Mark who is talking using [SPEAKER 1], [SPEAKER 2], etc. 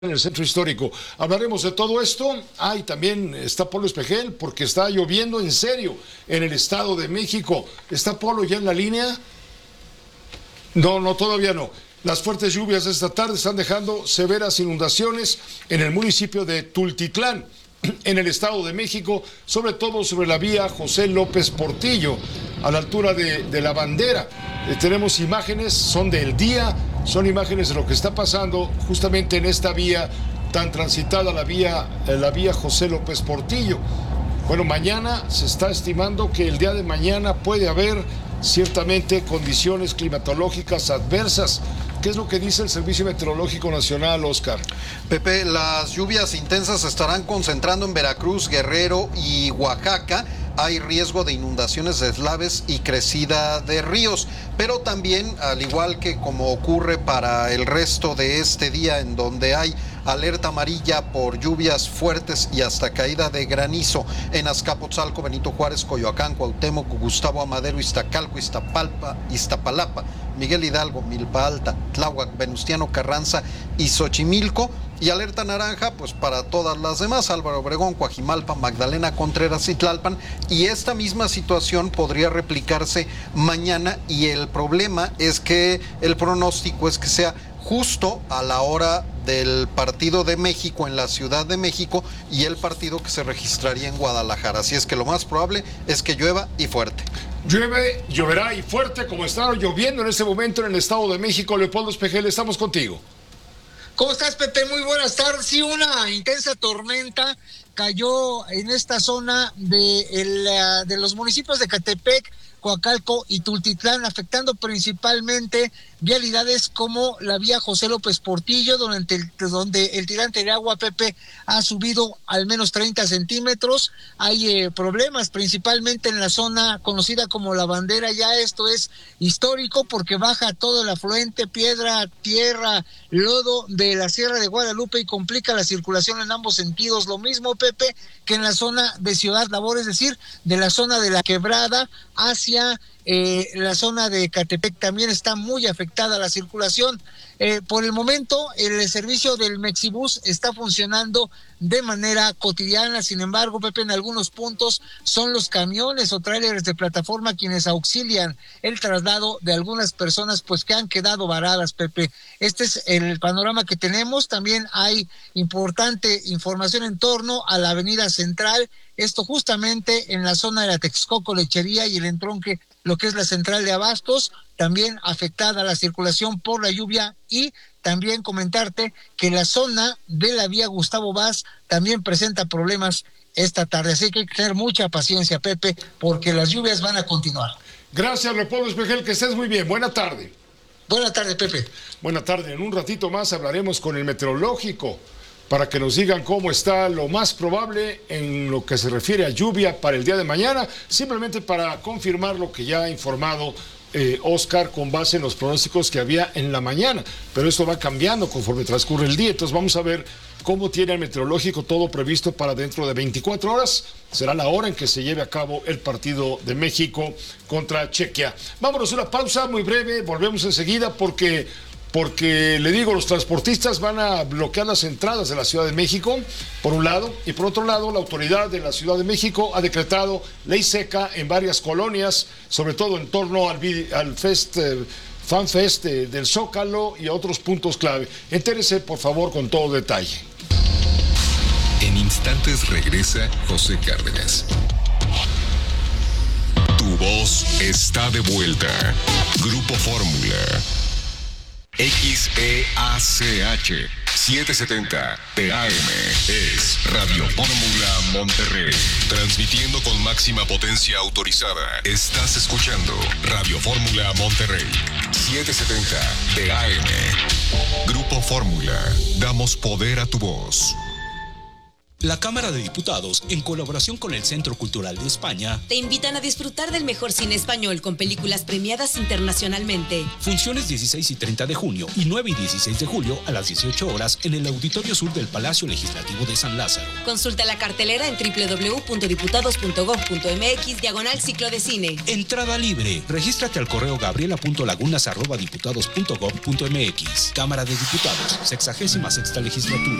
[SPEAKER 1] en el centro histórico. Hablaremos de todo esto. Y también está Polo Espejel, porque está lloviendo en serio en el Estado de México. ¿Está Polo ya en la línea? No, todavía no. Las fuertes lluvias de esta tarde están dejando severas inundaciones en el municipio de Tultitlán, en el Estado de México, sobre todo sobre la vía José López Portillo, a la altura de la Bandera. Tenemos imágenes, son del día, son imágenes de lo que está pasando justamente en esta vía tan transitada, la vía José López Portillo. Bueno, mañana se está estimando que el día de mañana puede haber ciertamente condiciones climatológicas adversas. ¿Qué es lo que dice el Servicio Meteorológico Nacional, Oscar?
[SPEAKER 2] Pepe, las lluvias intensas se estarán concentrando en Veracruz, Guerrero y Oaxaca. Hay riesgo de inundaciones de deslaves y crecida de ríos, pero también, al igual que como ocurre para el resto de este día, en donde hay alerta amarilla por lluvias fuertes y hasta caída de granizo en Azcapotzalco, Benito Juárez, Coyoacán, Cuauhtémoc, Gustavo Amadero, Iztacalco, Iztapalapa, Miguel Hidalgo, Milpa Alta, Tláhuac, Venustiano Carranza y Xochimilco. Y alerta naranja, pues para todas las demás, Álvaro Obregón, Coajimalpa, Magdalena Contreras y Tlalpan. Y esta misma situación podría replicarse mañana, y el problema es que el pronóstico es que sea justo a la hora del partido de México en la Ciudad de México y el partido que se registraría en Guadalajara. Así es que lo más probable es que llueva y fuerte.
[SPEAKER 1] Lloverá y fuerte, como está lloviendo en este momento en el Estado de México. Leopoldo Espejel, estamos contigo.
[SPEAKER 3] ¿Cómo estás, Pepe? Muy buenas tardes. Sí, una intensa tormenta cayó en esta zona de los municipios de Catepec, Coacalco y Tultitlán, afectando principalmente vialidades como la vía José López Portillo, donde el tirante de agua, Pepe, ha subido al menos 30 centímetros. Hay problemas principalmente en la zona conocida como La Bandera. Ya esto es histórico porque baja todo el afluente, piedra, tierra, lodo de la Sierra de Guadalupe y complica la circulación en ambos sentidos. Lo mismo, Pepe, que en la zona de Ciudad Labor, es decir, de la zona de la Quebrada hacia la zona de Catepec también está muy afectada la circulación. Por el momento, el servicio del Mexibus está funcionando de manera cotidiana. Sin embargo, Pepe, en algunos puntos son los camiones o tráileres de plataforma quienes auxilian el traslado de algunas personas, pues que han quedado varadas, Pepe. Este es el panorama que tenemos. También hay importante información en torno a la avenida Central, esto justamente en la zona de la Texcoco Lechería y el entronque, lo que es la central de Abastos, también afectada la circulación por la lluvia. Y también comentarte que la zona de la vía Gustavo Vaz también presenta problemas esta tarde, así que hay que tener mucha paciencia, Pepe, porque las lluvias van a continuar.
[SPEAKER 1] Gracias, Leopoldo Espejel, que estés muy bien. Buena tarde.
[SPEAKER 3] Buena tarde, Pepe.
[SPEAKER 1] Buena tarde. En un ratito más hablaremos con el meteorológico para que nos digan cómo está lo más probable en lo que se refiere a lluvia para el día de mañana, simplemente para confirmar lo que ya ha informado Oscar con base en los pronósticos que había en la mañana. Pero esto va cambiando conforme transcurre el día, entonces vamos a ver cómo tiene el meteorológico todo previsto para dentro de 24 horas. Será la hora en que se lleve a cabo el partido de México contra Chequia. Vámonos a una pausa muy breve, volvemos enseguida porque le digo, los transportistas van a bloquear las entradas de la Ciudad de México, por un lado, y por otro lado, la autoridad de la Ciudad de México ha decretado ley seca en varias colonias, sobre todo en torno al FanFest del Zócalo y a otros puntos clave. Entérese, por favor, con todo detalle.
[SPEAKER 4] En instantes regresa José Cárdenas. Tu voz está de vuelta. Grupo Fórmula. XEACH 770 TAM es Radio Fórmula Monterrey, transmitiendo con máxima potencia autorizada. Estás escuchando Radio Fórmula Monterrey 770 TAM. Grupo Fórmula, damos poder a tu voz.
[SPEAKER 5] La Cámara de Diputados, en colaboración con el Centro Cultural de España,
[SPEAKER 6] te invitan a disfrutar del mejor cine español con películas premiadas internacionalmente.
[SPEAKER 5] Funciones 16 y 30 de junio y 9 y 16 de julio a las 18 horas en el Auditorio Sur del Palacio Legislativo de San Lázaro.
[SPEAKER 6] Consulta la cartelera en www.diputados.gov.mx/ciclo de cine.
[SPEAKER 5] Entrada libre. Regístrate al correo gabriela.lagunas@diputados.gov.mx. Cámara de Diputados, 66ª legislatura.